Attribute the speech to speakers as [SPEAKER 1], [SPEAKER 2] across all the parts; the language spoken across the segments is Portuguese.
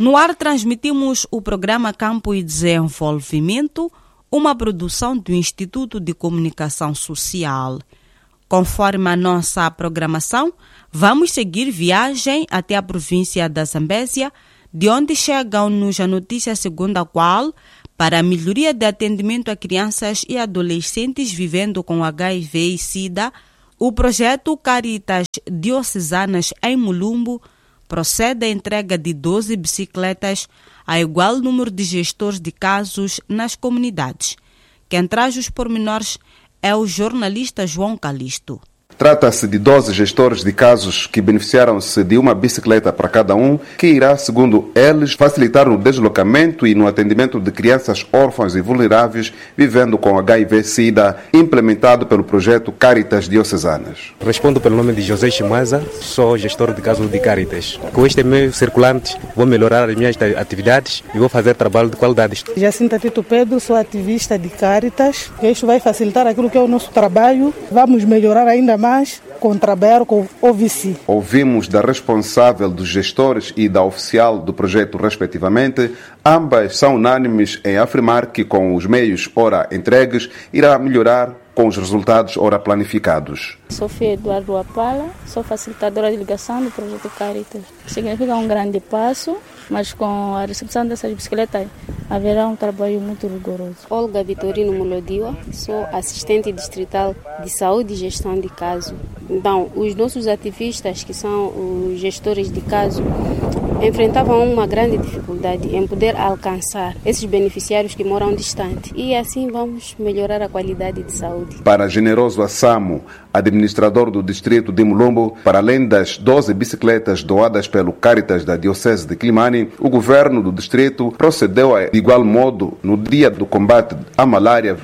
[SPEAKER 1] No ar transmitimos o programa Campo e Desenvolvimento, uma produção do Instituto de Comunicação Social. Conforme a nossa programação, vamos seguir viagem até a província da Zambésia, de onde chegam-nos a notícia segundo a qual, para a melhoria de atendimento a crianças e adolescentes vivendo com HIV e SIDA, o projeto Caritas Diocesanas em Mulumbo procede à entrega de 12 bicicletas a igual número de gestores de casos nas comunidades. Quem traz os pormenores é o jornalista João Calisto.
[SPEAKER 2] Trata-se de 12 gestores de casos que beneficiaram-se de uma bicicleta para cada um, que irá, segundo eles, facilitar no deslocamento e no atendimento de crianças órfãs e vulneráveis vivendo com HIV-Sida, implementado pelo projeto Caritas Diocesanas.
[SPEAKER 3] Respondo pelo nome de José Chimaza, sou gestor de casos de Caritas. Com este meio circulante, vou melhorar as minhas atividades e vou fazer trabalho de qualidade.
[SPEAKER 4] Jacinta Tito Pedro, sou ativista de Caritas. Isso vai facilitar aquilo que é o nosso trabalho. Vamos melhorar ainda mais com trabalhar com o OVC.
[SPEAKER 2] Ouvimos da responsável dos gestores e da oficial do projeto, respectivamente. Ambas são unânimes em afirmar que com os meios ora entregues irá melhorar com os resultados ora planificados.
[SPEAKER 5] Sofia Eduardo Apala, sou facilitadora de ligação do projeto Caritas. Significa um grande passo, mas com a recepção dessas bicicletas haverá um trabalho muito rigoroso.
[SPEAKER 6] Olga Vitorino Mulodiwa, sou assistente distrital de saúde e gestão de caso. Então, os nossos ativistas, que são os gestores de caso, enfrentavam uma grande dificuldade em poder alcançar esses beneficiários que moram distante. E assim vamos melhorar a qualidade de saúde.
[SPEAKER 2] Para Generoso Assamo, administrador do distrito de Mulumbo, para além das 12 bicicletas doadas pelo Caritas da Diocese de Climane, o governo do distrito procedeu de igual modo, no dia do combate à malária,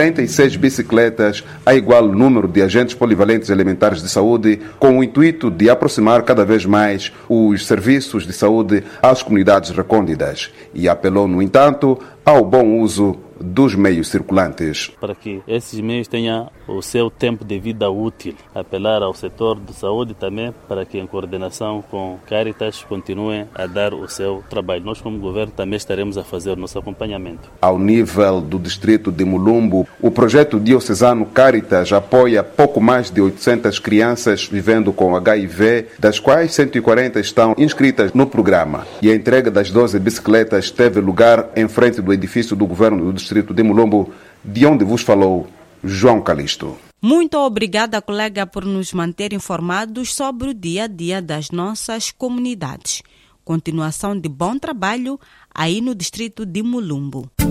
[SPEAKER 2] 46 bicicletas a igual número de agentes polivalentes elementares de saúde, com o intuito de aproximar cada vez mais os serviços de saúde às comunidades recônditas. E apelou, no entanto, ao bom uso dos meios circulantes.
[SPEAKER 7] Para que esses meios tenham o seu tempo de vida útil. Apelar ao setor de saúde também para que, em coordenação com Caritas, continuem a dar o seu trabalho. Nós, como governo, também estaremos a fazer o nosso acompanhamento.
[SPEAKER 2] Ao nível do distrito de Mulumbo, o projeto diocesano Caritas apoia pouco mais de 800 crianças vivendo com HIV, das quais 140 estão inscritas no programa. E a entrega das 12 bicicletas teve lugar em frente do edifício do governo do distrito de Mulumbo, de onde vos falou João Calisto.
[SPEAKER 1] Muito obrigada, colega, por nos manter informados sobre o dia a dia das nossas comunidades. Continuação de bom trabalho aí no distrito de Mulumbo.